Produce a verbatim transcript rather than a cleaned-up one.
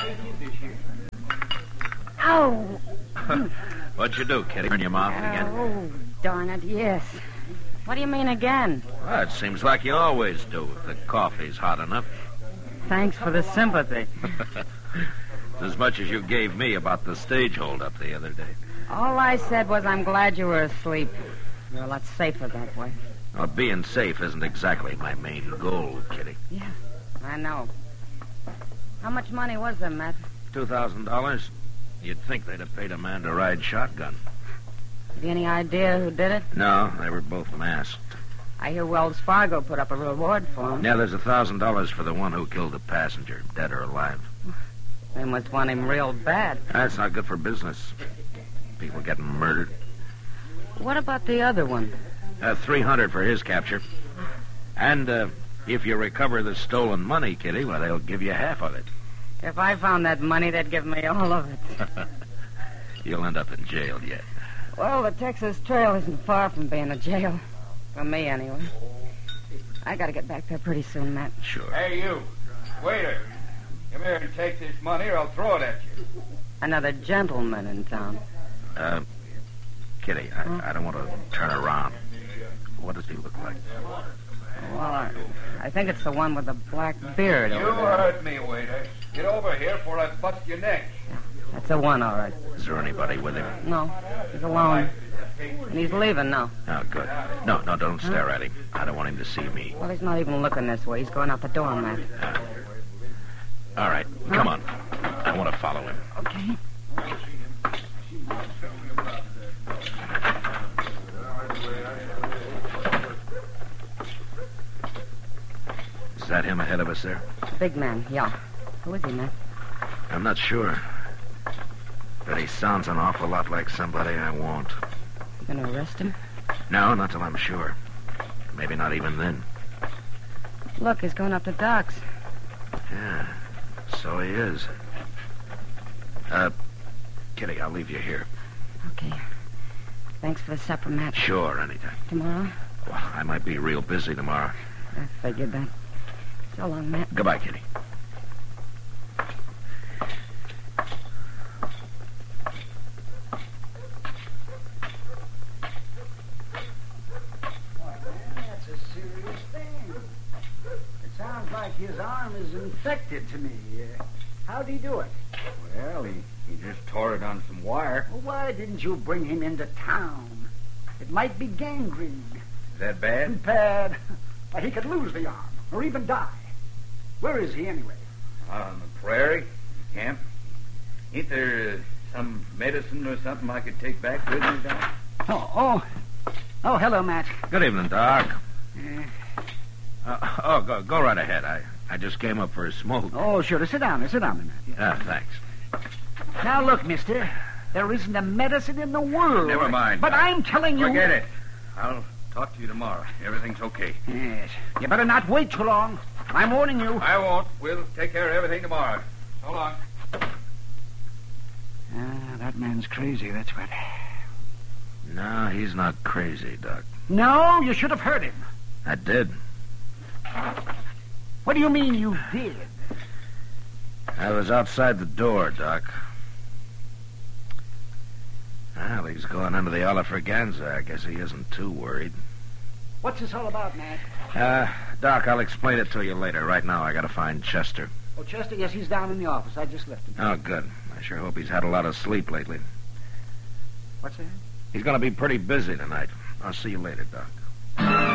Ow! What'd you do, Kitty? Turn your mouth again? Oh, darn it, yes. What do you mean again? Well, it seems like you always do if the coffee's hot enough. Thanks for the sympathy. It's as much as you gave me about the stage hold-up the other day. All I said was I'm glad you were asleep. You're a lot safer that way. Well, being safe isn't exactly my main goal, Kitty. Yeah, I know. How much money was there, Matt? Two thousand dollars? You'd think they'd have paid a man to ride shotgun. Have you any idea who did it? No, they were both masked. I hear Wells Fargo put up a reward for him. Yeah, there's a thousand dollars for the one who killed the passenger, dead or alive. They must want him real bad. That's not good for business. People getting murdered. What about the other one? Uh, three hundred for his capture. And uh, if you recover the stolen money, Kitty, well, they'll give you half of it. If I found that money, they'd give me all of it. You'll end up in jail yet. Well, the Texas Trail isn't far from being a jail. For me, anyway. I gotta get back there pretty soon, Matt. Sure. Hey, you. Waiter. Come here and take this money or I'll throw it at you. Another gentleman in town. Uh, Kitty, I, huh? I don't want to turn around. What does he look like? Well, I, I think it's the one with the black beard You over there. heard me, waiter. Get over here before I bust your neck. Yeah, that's the one, all right. Is there anybody with him? No, he's alone. And he's leaving now. Oh, good. No, no, don't huh? stare at him. I don't want him to see me. Well, he's not even looking this way. He's going out the door, Matt. Uh, all right, huh? Come on. I want to follow him. Okay. Is that him ahead of us there? Big man, yeah. Who is he, Matt? I'm not sure. But he sounds an awful lot like somebody I won't. You gonna arrest him? No, not till I'm sure. Maybe not even then. Look, he's going up the docks. Yeah, so he is. Uh, Kitty, I'll leave you here. Okay. Thanks for the supper, Matt. Sure, anytime. Tomorrow? Well, I might be real busy tomorrow. I figured that. So long, Matt. Goodbye, Kitty. His arm is infected to me. Uh, how'd he do it? Well, he, he just tore it on some wire. Well, why didn't you bring him into town? It might be gangrene. Is that bad? Bad. Why, he could lose the arm, or even die. Where is he, anyway? Out on the prairie, camp. Ain't there uh, some medicine or something I could take back with me, Doc? Oh, oh. Oh, hello, Matt. Good evening, Doc. Uh, Uh, oh, go, go right ahead. I, I just came up for a smoke. Oh, sure. Sit down. Sit down, Matt. Yeah, ah, thanks. Now, look, mister. There isn't a medicine in the world. Never mind. But I'm telling you... Forget it. I'll talk to you tomorrow. Everything's okay. Yes. You better not wait too long. I'm warning you. I won't. We'll take care of everything tomorrow. So long. Ah, that man's crazy, that's what. No, he's not crazy, Doc. No, you should have heard him. I did. What do you mean you did? I was outside the door, Doc. Well, he's going under the Oliver Ganza. I guess he isn't too worried. What's this all about, Matt? Uh, Doc, I'll explain it to you later. Right now, I gotta find Chester. Oh, Chester? Yes, he's down in the office. I just left him. Oh, good. I sure hope he's had a lot of sleep lately. What's that? He's gonna be pretty busy tonight. I'll see you later, Doc.